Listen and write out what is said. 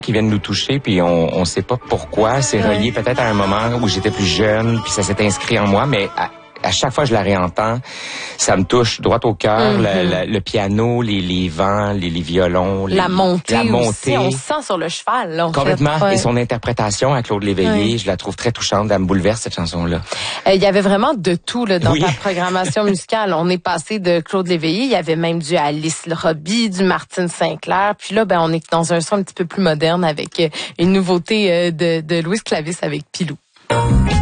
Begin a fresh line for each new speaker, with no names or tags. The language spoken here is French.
qui viennent nous toucher, puis on sait pas pourquoi. C'est relié peut-être à un moment où j'étais plus jeune, puis ça s'est inscrit en moi, mais à chaque fois que je la réentends, ça me touche droit au cœur. Le piano, les vents, les violons,
la montée aussi, on sent sur le cheval. Là,
complètement.
fait. Ouais.
Et son interprétation à Claude Léveillé, je la trouve très touchante. Elle me bouleverse, cette chanson-là.
Il y avait vraiment de tout là, dans ta programmation musicale. On est passé de Claude Léveillé, il y avait même du Alice Robbie, du Martine St-Clair. Puis là, on est dans un son un petit peu plus moderne avec une nouveauté de Louise Clavis avec Pilou.